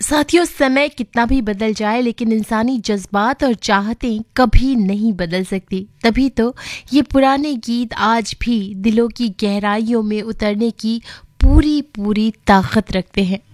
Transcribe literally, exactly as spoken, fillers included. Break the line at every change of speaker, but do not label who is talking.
साथियों, समय कितना भी बदल जाए लेकिन इंसानी जज्बात और चाहतें कभी नहीं बदल सकती। तभी तो ये पुराने गीत आज भी दिलों की गहराइयों में उतरने की पूरी पूरी ताकत रखते हैं।